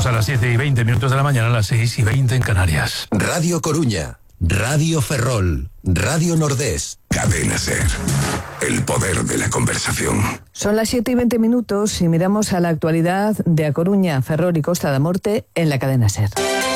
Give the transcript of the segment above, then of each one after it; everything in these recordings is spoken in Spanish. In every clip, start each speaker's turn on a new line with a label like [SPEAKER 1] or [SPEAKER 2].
[SPEAKER 1] a las 7:20 de la mañana, a las 6:20 en Canarias.
[SPEAKER 2] Radio Coruña, Radio Ferrol, Radio Nordés.
[SPEAKER 3] Cadena SER. El poder de la conversación.
[SPEAKER 4] Son las 7:20 y miramos a la actualidad de A Coruña, Ferrol y Costa da Morte en la cadena SER.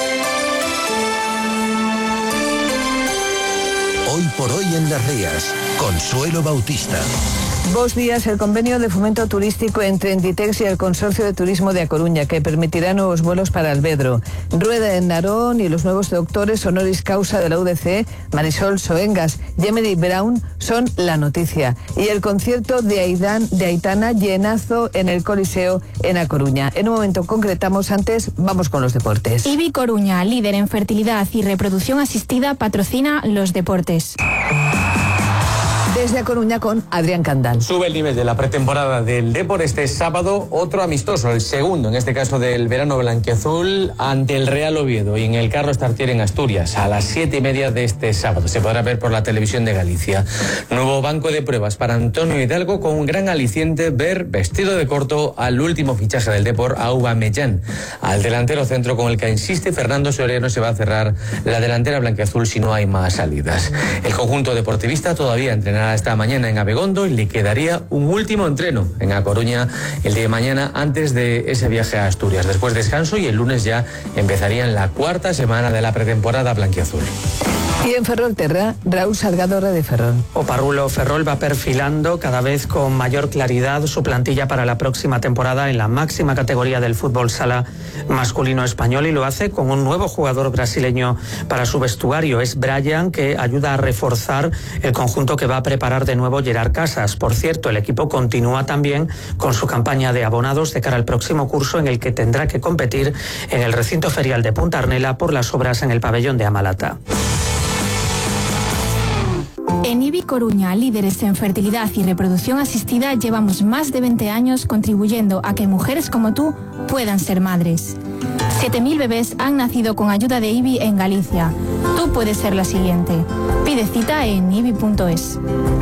[SPEAKER 2] Hoy por hoy en Las Rías, Consuelo Bautista.
[SPEAKER 4] Bos días, el convenio de fomento turístico entre Enditex y el Consorcio de Turismo de A Coruña, que permitirá nuevos vuelos para Alvedro. Rueda en Narón y los nuevos doctores honoris causa de la UDC, Marisol Soengas y Emily Brown, son la noticia. Y el concierto de Aitana, llenazo en el Coliseo en A Coruña. En un momento concretamos, antes vamos con los deportes.
[SPEAKER 5] IBI Coruña, líder en fertilidad y reproducción asistida, patrocina los deportes.
[SPEAKER 4] Desde A Coruña con Adrián Candal.
[SPEAKER 6] Sube el nivel de la pretemporada del Depor este sábado, otro amistoso, el segundo, en este caso del verano blanquiazul, ante el Real Oviedo y en el Carlos Tartiere en Asturias, a las 7:30 de este sábado. Se podrá ver por la televisión de Galicia. Nuevo banco de pruebas para Antonio Hidalgo, con un gran aliciente ver vestido de corto al último fichaje del Depor, Aubameyang. Al delantero centro con el que insiste Fernando Soriano, se va a cerrar la delantera blanquiazul si no hay más salidas. El conjunto deportivista todavía entrenará esta mañana en Abegondo y le quedaría un último entreno en A Coruña el día de mañana antes de ese viaje a Asturias. Después descanso y el lunes ya empezarían la cuarta semana de la pretemporada blanquiazul.
[SPEAKER 4] Y en Ferrolterra, Raúl Salgado, de Ferrol.
[SPEAKER 7] O Parrulo Ferrol va perfilando cada vez con mayor claridad su plantilla para la próxima temporada en la máxima categoría del fútbol sala masculino español, y lo hace con un nuevo jugador brasileño para su vestuario. Es Brian, que ayuda a reforzar el conjunto que va a preparar de nuevo Gerard Casas. Por cierto, el equipo continúa también con su campaña de abonados de cara al próximo curso, en el que tendrá que competir en el recinto ferial de Punta Arnela por las obras en el pabellón de Amalata.
[SPEAKER 5] En IBI Coruña, líderes en fertilidad y reproducción asistida, llevamos más de 20 años contribuyendo a que mujeres como tú puedan ser madres. 7.000 bebés han nacido con ayuda de IBI en Galicia. Tú puedes ser la siguiente. Pide cita en ibi.es.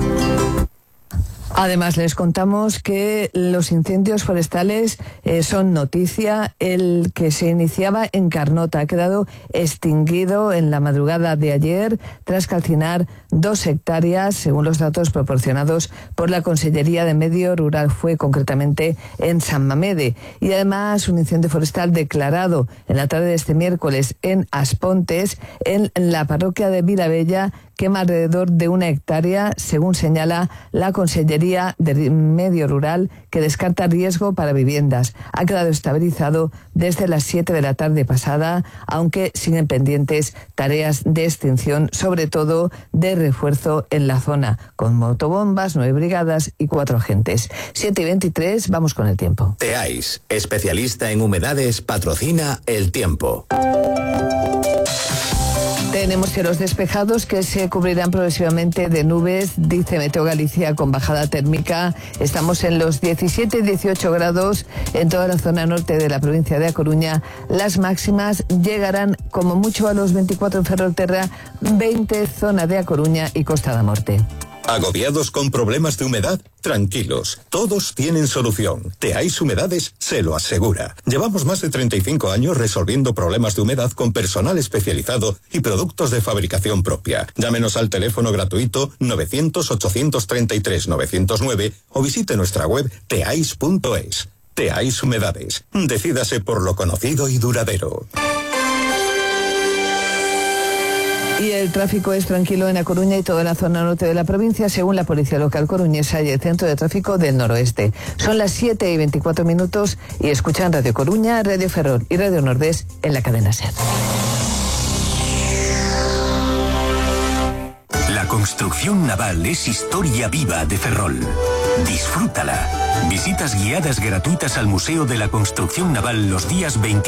[SPEAKER 4] Además, les contamos que los incendios forestales son noticia. El que se iniciaba en Carnota ha quedado extinguido en la madrugada de ayer tras calcinar 2 hectáreas, según los datos proporcionados por la Consellería de Medio Rural. Fue concretamente en San Mamede. Y además, un incendio forestal declarado en la tarde de este miércoles en Aspontes, en la parroquia de Vilabella, quema alrededor de 1 hectárea, según señala la Consellería de Medio Rural, que descarta riesgo para viviendas. Ha quedado estabilizado desde las 7 de la tarde pasada, aunque siguen pendientes tareas de extinción, sobre todo de refuerzo en la zona, con motobombas, 9 brigadas y 4 agentes. 7:23, vamos con el tiempo.
[SPEAKER 2] Teais, especialista en humedades, patrocina el tiempo.
[SPEAKER 4] Tenemos cielos despejados que se cubrirán progresivamente de nubes, dice Meteo Galicia, con bajada térmica. Estamos en los 17 y 18 grados en toda la zona norte de la provincia de A Coruña. Las máximas llegarán como mucho a los 24 en Ferrolterra, 20 zona de A Coruña y Costa da Morte.
[SPEAKER 8] ¿Agobiados con problemas de humedad? Tranquilos, todos tienen solución. Teais Humedades se lo asegura. Llevamos más de 35 años resolviendo problemas de humedad con personal especializado y productos de fabricación propia. Llámenos al teléfono gratuito 900-833-909 o visite nuestra web teais.es. Teais Humedades. Decídase por lo conocido y duradero.
[SPEAKER 4] Y el tráfico es tranquilo en A Coruña y toda la zona norte de la provincia, según la Policía Local coruñesa y el Centro de Tráfico del Noroeste. Son las 7:24 y escuchan Radio Coruña, Radio Ferrol y Radio Nordés en la cadena SER.
[SPEAKER 9] La construcción naval es historia viva de Ferrol. Disfrútala. Visitas guiadas gratuitas al Museo de la Construcción Naval los días 20